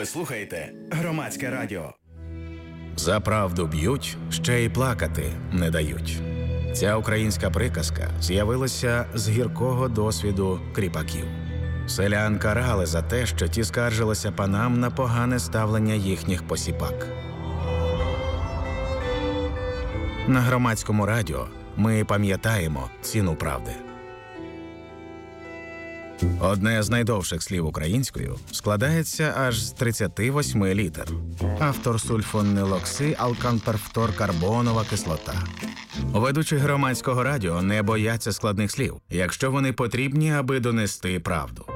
Ви слухаєте Громадське радіо. За правду б'ють, ще й плакати не дають. Ця українська приказка з'явилася з гіркого досвіду кріпаків. Селян карали за те, що ті скаржилися панам на погане ставлення їхніх посіпак. На Громадському радіо ми пам'ятаємо ціну правди. Одне з найдовших слів українською складається аж з 38 літер. Автор сульфонилоксиалканперфторкарбонова кислота. Ведучі Громадського радіо не бояться складних слів, якщо вони потрібні, аби донести правду.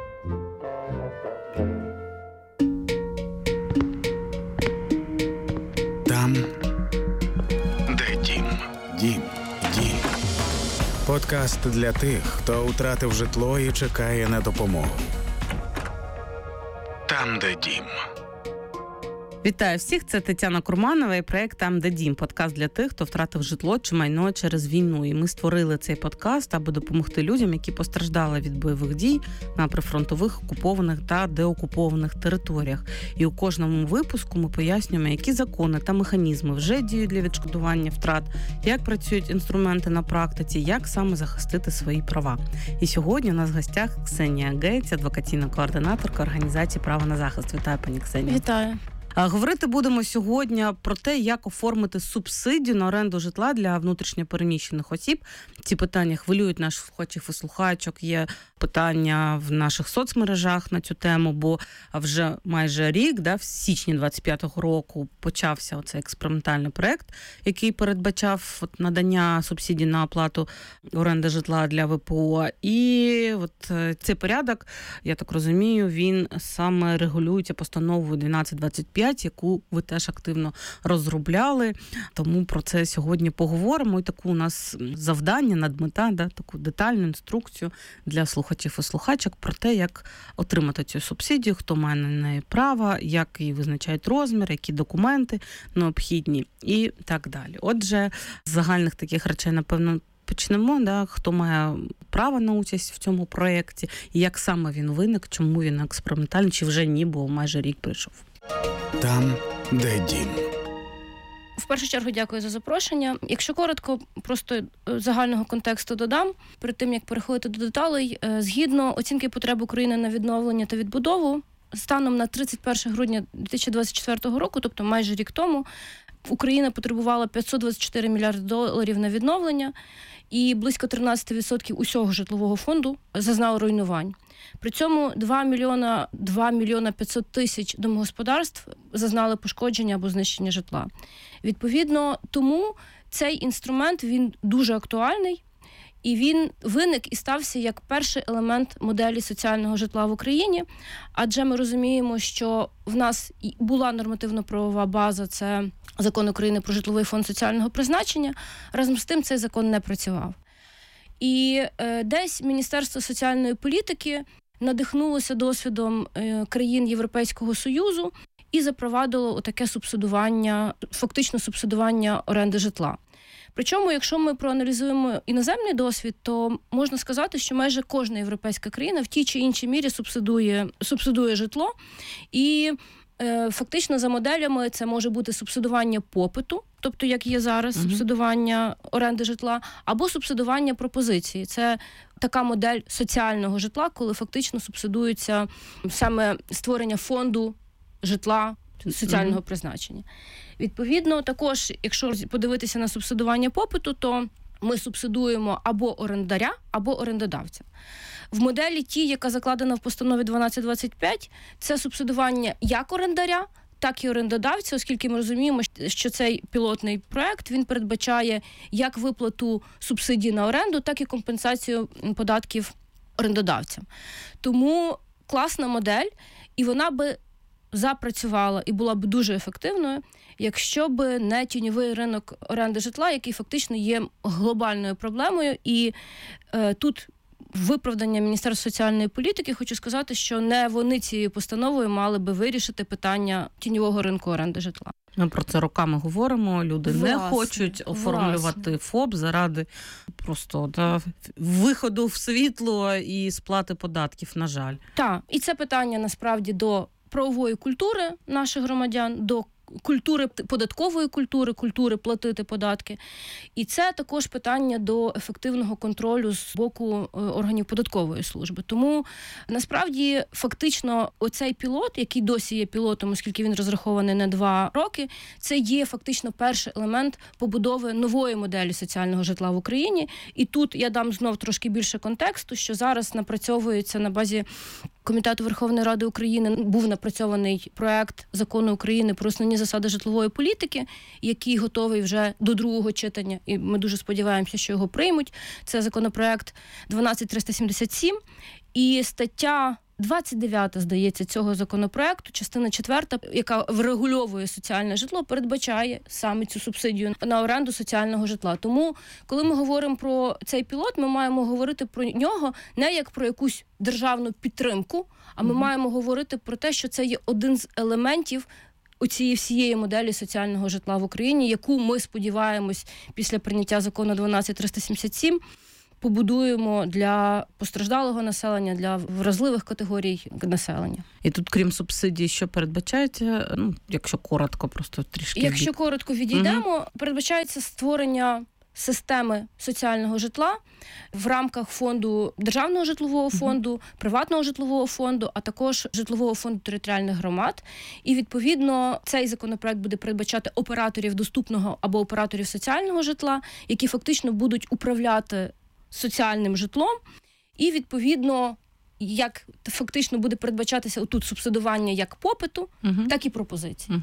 Там, де дім. Дім. Дім. Подкаст для тих, хто втратив житло і чекає на допомогу. Там, де дім. Вітаю всіх, це Тетяна Курманова і проект «Там, де дім». Подкаст для тих, хто втратив житло чи майно через війну. І ми створили цей подкаст, аби допомогти людям, які постраждали від бойових дій на прифронтових, окупованих та деокупованих територіях. І у кожному випуску ми пояснюємо, які закони та механізми вже діють для відшкодування втрат, як працюють інструменти на практиці, як саме захистити свої права. І сьогодні у нас в гостях Ксенія Гець, адвокаційна координаторка організації «Право на захист». Вітаю, пані Ксенія. Вітаю. Говорити будемо сьогодні про те, як оформити субсидію на оренду житла для внутрішньопереміщених осіб. Ці питання хвилюють наших слухачів і слухачок. Є питання в наших соцмережах на цю тему, бо вже майже рік, в січні 25-го року, почався оцей експериментальний проект, який передбачав надання субсидій на оплату оренди житла для ВПО. І цей порядок, я так розумію, він саме регулюється постановою 1225, яку ви теж активно розробляли. Тому про це сьогодні поговоримо. І таку у нас завдання, надмета, таку детальну інструкцію для слухачів і слухачок про те, як отримати цю субсидію, хто має на неї право, як її визначають розмір, які документи необхідні і так далі. Отже, з загальних таких речей, напевно, почнемо, хто має право на участь в цьому проєкті, і як саме він виник, чому він експериментальний, чи вже ні, бо майже рік прийшов. Там, де дім. В першу чергу дякую за запрошення. Якщо коротко, просто загального контексту додам, перед тим, як переходити до деталей, згідно оцінки потреб України на відновлення та відбудову, станом на 31 грудня 2024 року, тобто майже рік тому, Україна потребувала $524 мільярди на відновлення, і близько 13% усього житлового фонду зазнало руйнувань. При цьому 2 мільйона 500 тисяч домогосподарств зазнали пошкодження або знищення житла. Відповідно, тому цей інструмент, він дуже актуальний, і він виник і стався як перший елемент моделі соціального житла в Україні, адже ми розуміємо, що в нас була нормативно-правова база, це Закон України про житловий фонд соціального призначення, разом з тим цей закон не працював. І десь Міністерство соціальної політики надихнулося досвідом країн Європейського Союзу і запровадило таке субсидування, фактично субсидування оренди житла. Причому, якщо ми проаналізуємо іноземний досвід, то можна сказати, що майже кожна європейська країна в тій чи іншій мірі субсидує житло. І фактично за моделями це може бути субсидування попиту, тобто як є зараз субсидування оренди житла, або субсидування пропозиції. Це така модель соціального житла, коли фактично субсидується саме створення фонду житла соціального призначення. Відповідно, також, якщо подивитися на субсидування попиту, то ми субсидуємо або орендаря, або орендодавця. В моделі яка закладена в постанові 1225, це субсидування як орендаря, так і орендодавця, оскільки ми розуміємо, що цей пілотний проект, він передбачає як виплату субсидій на оренду, так і компенсацію податків орендодавцям. Тому класна модель, і вона би запрацювала і була б дуже ефективною, якщо б не тіньовий ринок оренди житла, який фактично є глобальною проблемою. І тут виправдання Міністерства соціальної політики, хочу сказати, що не вони цією постановою мали би вирішити питання тіньового ринку оренди житла. Ми про це роками говоримо, люди не хочуть оформлювати ФОП заради просто виходу в світло і сплати податків, на жаль. Так, і це питання насправді до правової культури наших громадян, до культури, податкової культури платити податки. І це також питання до ефективного контролю з боку органів податкової служби. Тому, насправді, фактично, оцей пілот, який досі є пілотом, оскільки він розрахований на 2 роки, це є фактично перший елемент побудови нової моделі соціального житла в Україні. І тут я дам знов трошки більше контексту, що зараз напрацьовується на базі Комітету Верховної Ради України, був напрацьований проект Закону України про основні засади житлової політики, який готовий вже до 2-го читання, і ми дуже сподіваємося, що його приймуть. Це законопроект 12377, і стаття 29, здається, цього законопроекту, частина 4, яка врегульовує соціальне житло, передбачає саме цю субсидію на оренду соціального житла. Тому, коли ми говоримо про цей пілот, ми маємо говорити про нього не як про якусь державну підтримку, а ми маємо говорити про те, що це є один з елементів оцієї всієї моделі соціального житла в Україні, яку ми сподіваємось після прийняття закону 12377 побудуємо для постраждалого населення, для вразливих категорій населення. І тут, крім субсидій, що передбачається, якщо коротко, просто трішки. Якщо коротко відійдемо, передбачається створення системи соціального житла в рамках фонду Державного житлового фонду, приватного житлового фонду, а також житлового фонду територіальних громад. І, відповідно, цей законопроект буде передбачати операторів доступного або операторів соціального житла, які фактично будуть управляти соціальним житлом. І, відповідно, як фактично буде передбачатися отут субсидування як попиту, так і пропозиції.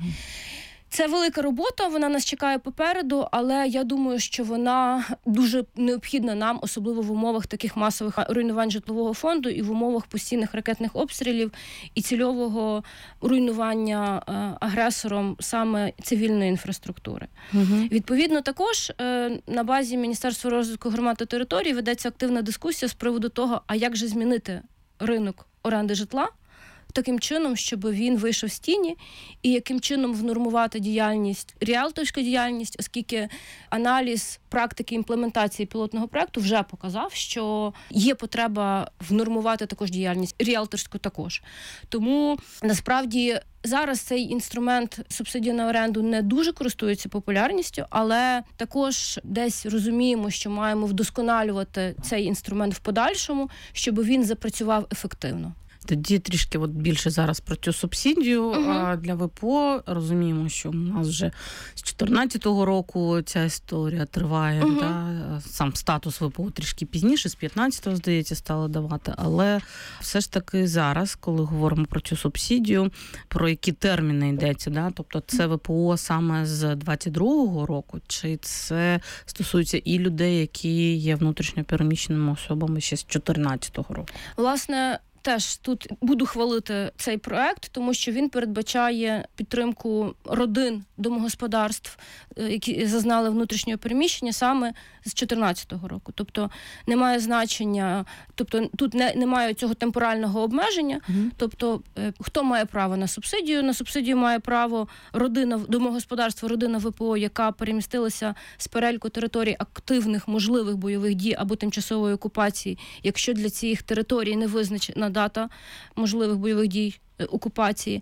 Це велика робота, вона нас чекає попереду, але я думаю, що вона дуже необхідна нам, особливо в умовах таких масових руйнувань житлового фонду і в умовах постійних ракетних обстрілів і цільового руйнування агресором саме цивільної інфраструктури. Відповідно, також на базі Міністерства розвитку громад та територій ведеться активна дискусія з приводу того, а як же змінити ринок оренди житла, таким чином, щоб він вийшов з тіні, і яким чином внормувати діяльність, ріелторську діяльність, оскільки аналіз практики імплементації пілотного проекту вже показав, що є потреба внормувати також діяльність, ріелторську також. Тому, насправді, зараз цей інструмент субсидії на оренду не дуже користується популярністю, але також десь розуміємо, що маємо вдосконалювати цей інструмент в подальшому, щоб він запрацював ефективно. Тоді трішки більше зараз про цю субсидію для ВПО. Розуміємо, що у нас вже з 2014 року ця історія триває. Сам статус ВПО трішки пізніше, з 2015-го, здається, стали давати. Але все ж таки зараз, коли говоримо про цю субсидію, про які терміни йдеться, тобто це ВПО саме з 2022 року, чи це стосується і людей, які є внутрішньо переміщеними особами ще з 2014 року? Власне, теж тут буду хвалити цей проект, тому що він передбачає підтримку родин, домогосподарств, які зазнали внутрішнього переміщення саме з 2014 року. Тобто немає значення, тобто тут немає цього темпорального обмеження. Тобто хто має право на субсидію? На субсидію має право родина, домогосподарство, родина ВПО, яка перемістилася з переліку територій активних можливих бойових дій або тимчасової окупації, якщо для цих територій не визначена дата можливих бойових дій окупації.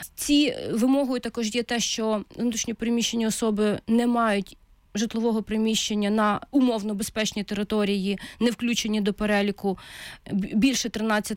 Ці вимогою також є те, що внутрішньо переміщені особи не мають житлового приміщення на умовно безпечній території, не включені до переліку більше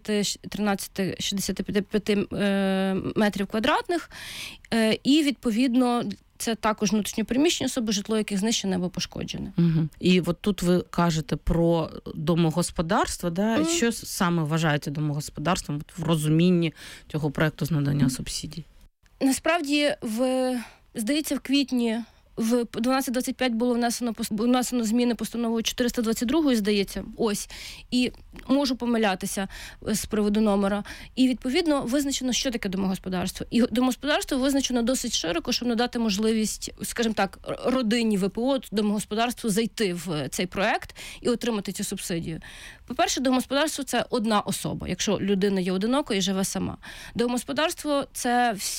13-65 метрів квадратних. І, відповідно, це також внутрішньо переміщені особи, житло яких знищене або пошкоджене. І от тут ви кажете про домогосподарство, що саме вважається домогосподарством в розумінні цього проекту з надання субсидій? Насправді, здається, в квітні в 1225 було внесено зміни постановою 422, здається, і можу помилятися з приводу номера. І, відповідно, визначено, що таке домогосподарство. І домогосподарство визначено досить широко, щоб надати можливість, скажімо так, родині ВПО, домогосподарству зайти в цей проект і отримати цю субсидію. По-перше, домогосподарство – це одна особа, якщо людина є одинокою і живе сама. Домогосподарство – це всі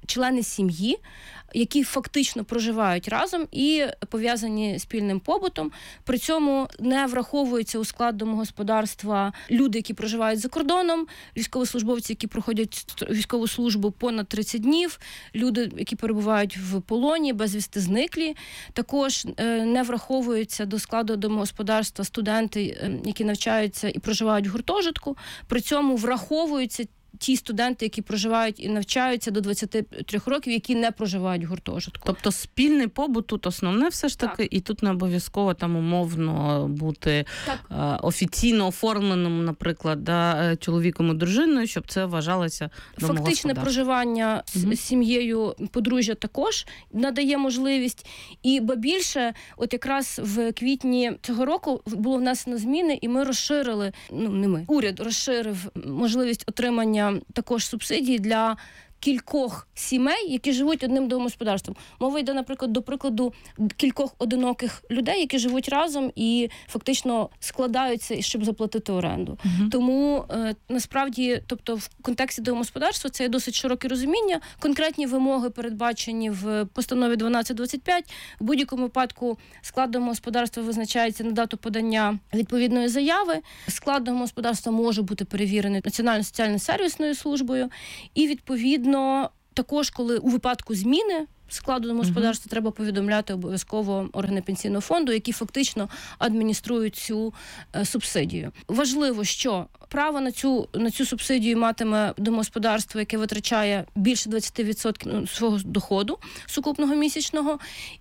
члени сім'ї, які фактично проживають разом і пов'язані спільним побутом. При цьому не враховуються у склад домогосподарства люди, які проживають за кордоном, військовослужбовці, які проходять військову службу понад 30 днів, люди, які перебувають в полоні, безвісти зниклі. Також не враховуються до складу домогосподарства студенти, які навчаються і проживають в гуртожитку. При цьому враховуються ті студенти, які проживають і навчаються до 23 років, які не проживають в гуртожитку. Тобто спільний побут тут основне все ж таки, і тут не обов'язково там умовно бути офіційно оформленим, наприклад, чоловіком і дружиною, щоб це вважалося домогосподарством. Фактичне проживання з сім'єю подружжя також надає можливість. І ба більше, от якраз в квітні цього року було внесено зміни, і ми розширили, уряд розширив можливість отримання також субсидій для кількох сімей, які живуть одним домогосподарством. Мова йде, наприклад, до прикладу, кількох одиноких людей, які живуть разом і фактично складаються, щоб заплатити оренду. Тому, насправді, тобто в контексті домогосподарства це є досить широке розуміння. Конкретні вимоги передбачені в постанові 1225. В будь-якому випадку склад домогосподарства визначається на дату подання відповідної заяви. Склад домогосподарства може бути перевірений Національною соціально-сервісною службою. І, відповідно, також, коли у випадку зміни складу домогосподарства, треба повідомляти обов'язково органи пенсійного фонду, які фактично адмініструють цю субсидію. Важливо, що право на цю субсидію матиме домогосподарство, яке витрачає більше 20% свого доходу сукупного місячного,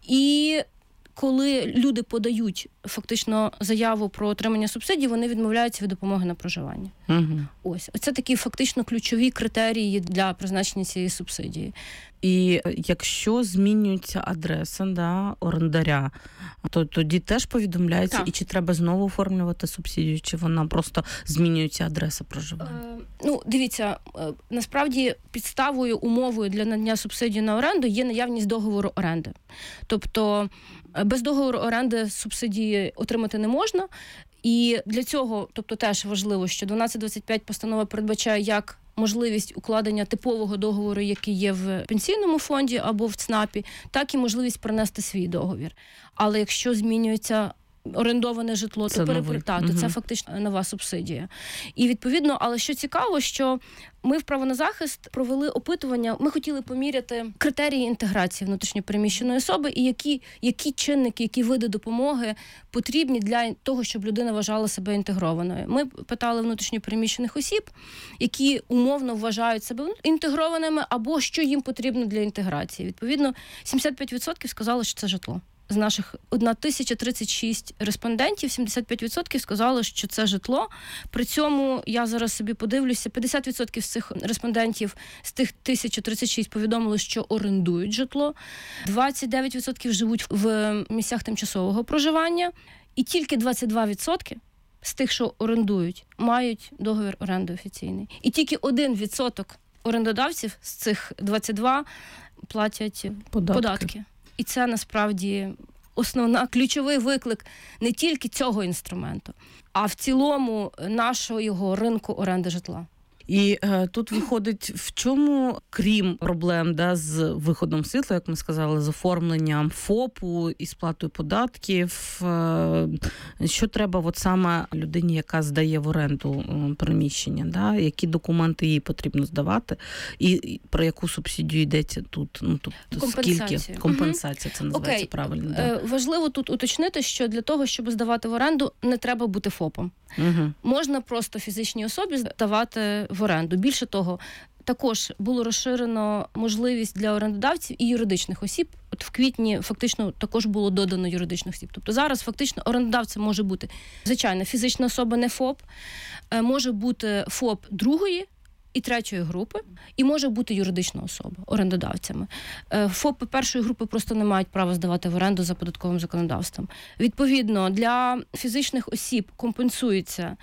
і коли люди подають фактично заяву про отримання субсидій, вони відмовляються від допомоги на проживання. Ось. Оце такі фактично ключові критерії для призначення цієї субсидії. І якщо змінюється адреса орендаря, то тоді теж повідомляється, і чи треба знову оформлювати субсидію, чи вона просто змінюється адреса проживання? Дивіться, насправді підставою, умовою для надання субсидії на оренду є наявність договору оренди. Тобто без договору оренди субсидії отримати не можна. І для цього, тобто теж важливо, що 1225 постанова передбачає як можливість укладення типового договору, який є в пенсійному фонді або в ЦНАПі, так і можливість принести свій договір. Але якщо змінюється орендоване житло, то це фактично нова субсидія. І відповідно, але що цікаво, що ми в право на захист провели опитування, ми хотіли поміряти критерії інтеграції внутрішньопереміщеної особи і які чинники, які види допомоги потрібні для того, щоб людина вважала себе інтегрованою. Ми питали внутрішньопереміщених осіб, які умовно вважають себе інтегрованими або що їм потрібно для інтеграції. Відповідно, 75% сказали, що це житло. З наших 1036 респондентів 75% сказали, що це житло. При цьому, я зараз собі подивлюся, 50% з цих респондентів з тих 1036 повідомили, що орендують житло, 29% живуть в місцях тимчасового проживання, і тільки 22% з тих, що орендують, мають договір оренди офіційний. І тільки 1% орендодавців з цих 22 платять податки. І це, насправді, ключовий виклик не тільки цього інструменту, а в цілому нашого ринку оренди житла. І тут виходить, в чому, крім проблем з виходом світла, як ми сказали, з оформленням ФОПу і сплатою податків, що треба саме людині, яка здає в оренду приміщення, які документи їй потрібно здавати, і про яку субсидію йдеться тут? Компенсацію. Скільки? Компенсація, це називається правильно. Важливо тут уточнити, що для того, щоб здавати в оренду, не треба бути ФОПом. Можна просто фізичній особі здавати в оренду. Більше того, також було розширено можливість для орендодавців і юридичних осіб. От в квітні фактично також було додано юридичних осіб. Тобто зараз фактично орендодавцем може бути, звичайно, фізична особа, не ФОП, може бути ФОП другої і третьої групи, і може бути юридична особа орендодавцями. ФОПи першої групи просто не мають права здавати в оренду за податковим законодавством. Відповідно, для фізичних осіб компенсується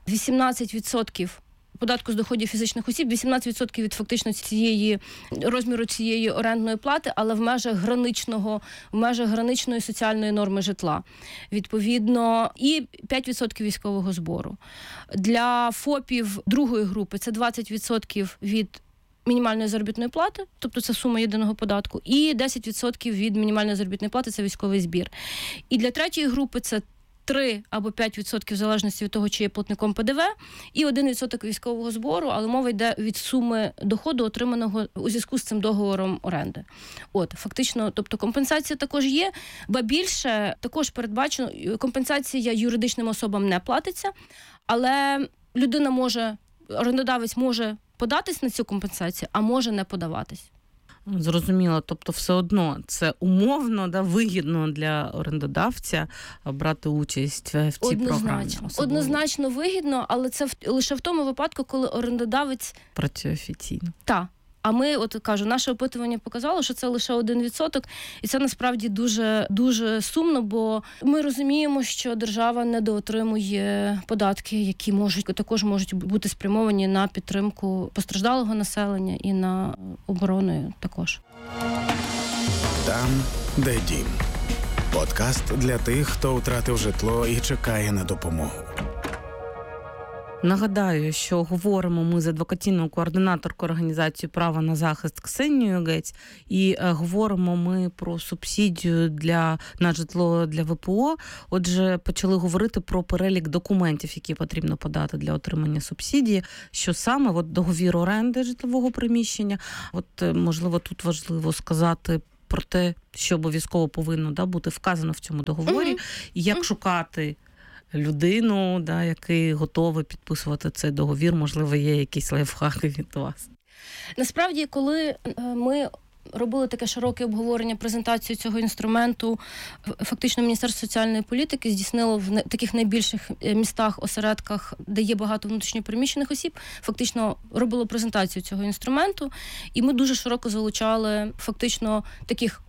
18% податку з доходів фізичних осіб, 18% від фактично розміру цієї орендної плати, але в межах граничної соціальної норми житла. Відповідно, і 5% військового збору. Для ФОПів другої групи це 20% від мінімальної заробітної плати, тобто це сума єдиного податку, і 10% від мінімальної заробітної плати – це військовий збір. І для третьої групи це 3 або 5% в залежності від того, чи є платником ПДВ, і 1% військового збору, але мова йде від суми доходу, отриманого у зв'язку з цим договором оренди. Фактично, тобто компенсація також є, ба більше також передбачено, компенсація юридичним особам не платиться, але орендодавець може податись на цю компенсацію, а може не подаватись. Зрозуміло, тобто все одно це умовно, вигідно для орендодавця брати участь в цій програмі. Однозначно вигідно, але це лише в тому випадку, коли орендодавець працює офіційно. Так. А ми, наше опитування показало, що це лише 1%, і це насправді дуже, дуже сумно, бо ми розуміємо, що держава недоотримує податки, які також можуть бути спрямовані на підтримку постраждалого населення і на оборону також. Там, де дім. Подкаст для тих, хто втратив житло і чекає на допомогу. Нагадаю, що говоримо ми з адвокаційною координаторкою організації «Право на захист» Ксенією Гець, і говоримо ми про субсидію на житло для ВПО. Отже, почали говорити про перелік документів, які потрібно подати для отримання субсидії, що саме договір оренди житлового приміщення. Можливо, тут важливо сказати про те, що обов'язково повинно бути вказано в цьому договорі, і як шукати людину, який готовий підписувати цей договір. Можливо, є якісь лайфхаки від вас. Насправді, коли ми робили таке широке обговорення, презентацію цього інструменту, фактично Міністерство соціальної політики здійснило в таких найбільших містах, осередках, де є багато внутрішньопереміщених осіб, фактично робило презентацію цього інструменту, і ми дуже широко залучали фактично таких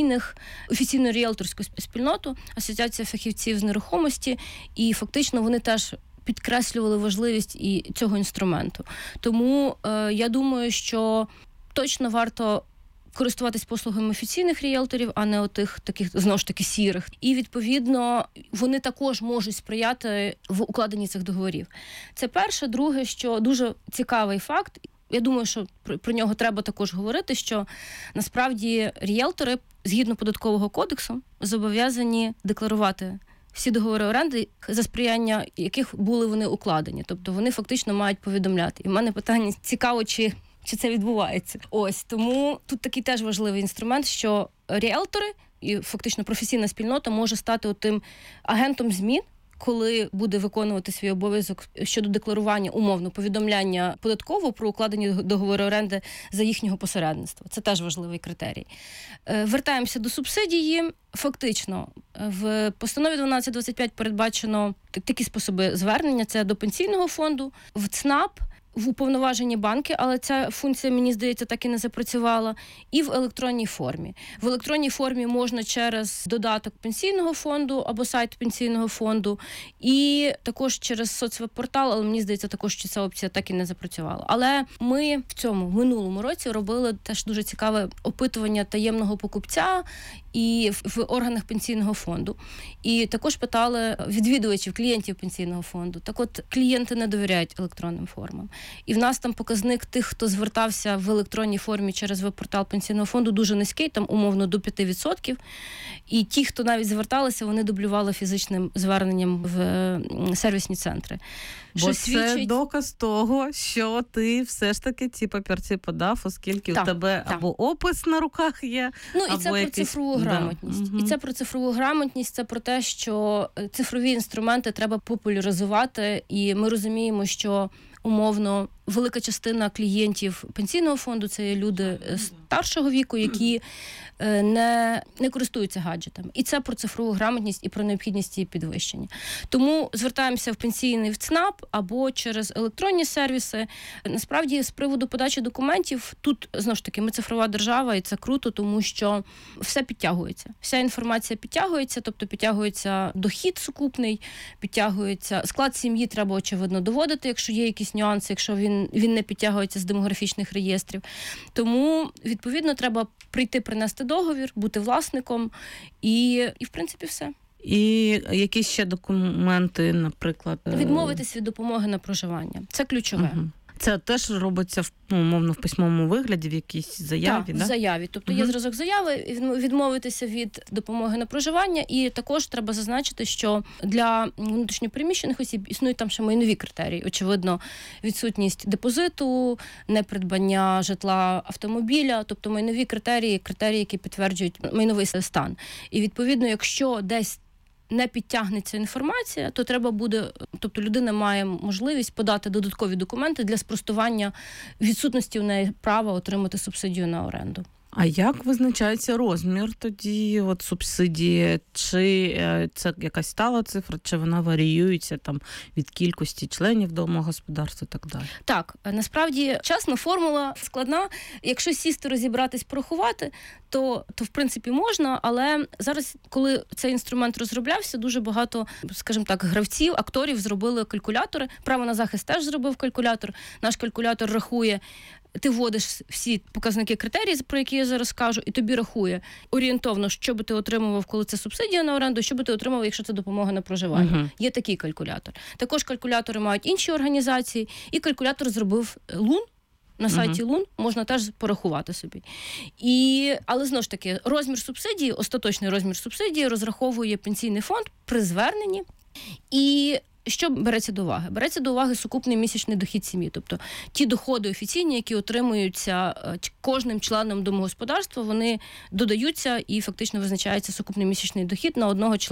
офіційну ріелторську спільноту, Асоціація фахівців з нерухомості, і фактично вони теж підкреслювали важливість і цього інструменту. Тому я думаю, що точно варто користуватись послугами офіційних ріелторів, а не таких, знову ж таки, сірих. І, відповідно, вони також можуть сприяти в укладенні цих договорів. Це перше. Друге, що дуже цікавий факт, я думаю, що про нього треба також говорити, що насправді ріелтори, згідно Податкового кодексу, зобов'язані декларувати всі договори оренди, за сприяння яких були вони укладені. Тобто вони фактично мають повідомляти. І в мене питання, цікаво, чи це відбувається. Тому тут такий теж важливий інструмент, що ріелтори і фактично професійна спільнота може стати тим агентом змін, коли буде виконувати свій обов'язок щодо декларування, умовно, повідомляння податкового про укладені договори оренди за їхнього посередництва. Це теж важливий критерій. Вертаємося до субсидії. Фактично, в постанові 1225 передбачено такі способи звернення. Це до Пенсійного фонду, в ЦНАП, в уповноважені банки, але ця функція, мені здається, так і не запрацювала, і в електронній формі. В електронній формі можна через додаток Пенсійного фонду або сайт Пенсійного фонду, і також через соцвеб-портал, але мені здається, також ця опція так і не запрацювала. Але ми в минулому році робили теж дуже цікаве опитування таємного покупця і в органах Пенсійного фонду. І також питали відвідувачів, клієнтів Пенсійного фонду. Так от, клієнти не довіряють електронним формам. І в нас там показник тих, хто звертався в електронній формі через веб-портал Пенсійного фонду, дуже низький, там умовно до 5%. І ті, хто навіть зверталися, вони дублювали фізичним зверненням в сервісні центри. Бо це доказ того, що ти все ж таки ці папірці подав, оскільки у тебе або опис на руках є, і це про цифрову грамотність. І це про цифрову грамотність, це про те, що цифрові інструменти треба популяризувати, і ми розуміємо, що умовно велика частина клієнтів Пенсійного фонду – це є люди старшого віку, які не користуються гаджетами. І це про цифрову грамотність і про необхідність її підвищення. Тому звертаємося в пенсійний в ЦНАП або через електронні сервіси. Насправді, з приводу подачі документів, тут, знову ж таки, ми цифрова держава, і це круто, тому що все підтягується. Вся інформація підтягується, тобто підтягується дохід сукупний, підтягується склад сім'ї, треба, очевидно, доводити, якщо є якісь нюанси, якщо він не підтягується з демографічних реєстрів. Тому, відповідно, треба прийти, принести договір, бути власником і в принципі, все. І якісь ще документи, наприклад? Відмовитись від допомоги на проживання. Це ключове. Це теж робиться умовно в письмовому вигляді, в якійсь заяві, так, да? в заяві. Тобто є зразок заяви, відмовитися від допомоги на проживання, і також треба зазначити, що для внутрішньопереміщених осіб існують там ще майнові критерії. Очевидно, відсутність депозиту, непридбання житла, автомобіля, тобто майнові критерії, які підтверджують майновий стан. І відповідно, якщо десь не підтягнеться інформація, то треба буде, тобто людина має можливість подати додаткові документи для спростування відсутності у неї права отримати субсидію на оренду. А як визначається розмір тоді субсидії? Чи це якась стала цифра, чи вона варіюється там від кількості членів домогосподарства і так далі? Так, насправді чесно, формула складна. Якщо сісти, розібратись, порахувати, то в принципі можна, але зараз, коли цей інструмент розроблявся, дуже багато, скажімо так, гравців, акторів зробили калькулятори. Право на захист теж зробив калькулятор. Наш калькулятор рахує, ти вводиш всі показники критерії, про які я зараз кажу, і тобі рахує орієнтовно, що би ти отримував, коли це субсидія на оренду, що би ти отримав, якщо це допомога на проживання. Є такий калькулятор. Також калькулятори мають інші організації, і калькулятор зробив Лун. На сайті Лун можна теж порахувати собі. Але, знову ж таки, розмір субсидії, остаточний розмір субсидії розраховує пенсійний фонд при зверненні. І що береться до уваги? Береться до уваги сукупний місячний дохід сім'ї. Тобто ті доходи офіційні, які отримуються кожним членом домогосподарства, вони додаються і фактично визначається сукупний місячний дохід на одного члена